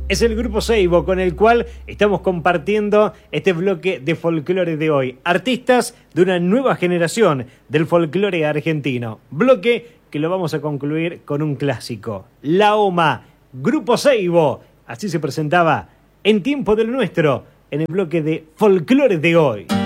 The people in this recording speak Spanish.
Es el Grupo Seibo con el cual estamos compartiendo este bloque de folclore de hoy. Artistas de una nueva generación del folclore argentino. Bloque que lo vamos a concluir con un clásico. La OMA, Grupo Seibo. Así se presentaba en Tiempo del Nuestro, en el bloque de folclore de hoy.